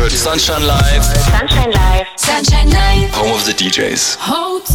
hört Sunshine Live. Sunshine Live. Sunshine Live. Home of the DJs. Hotel.